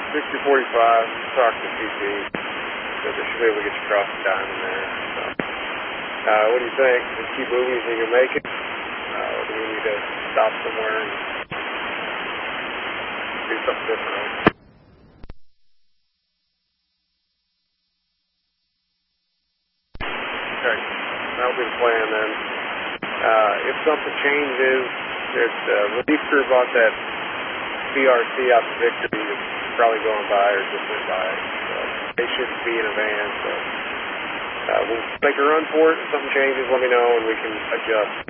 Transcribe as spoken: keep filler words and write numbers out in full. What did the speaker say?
sixty forty-five, talk to T T. So they should be able to get you across the diamond there. So, uh, what do you think? Just keep moving, you think you'll make it? Uh, or do we need to stop somewhere and do something different? Okay, that'll be the plan then. Uh, if something changes, there's a relief crew bought that B R C out to Victory that's probably going by or just went by. So they should be in a van, so uh, we'll make a run for it. If something changes, let me know and we can adjust.